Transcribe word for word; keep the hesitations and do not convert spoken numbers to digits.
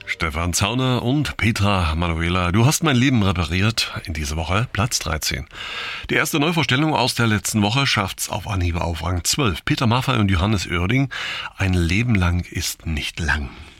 Stefan Zauner und Petra Manuela, du hast mein Leben repariert. In dieser Woche Platz dreizehn. Die erste Neuvorstellung aus der letzten Woche schafft's auf Anhieb auf Rang zwölf. Peter Maffay und Johannes Oerding. Ein Leben lang ist nicht lang.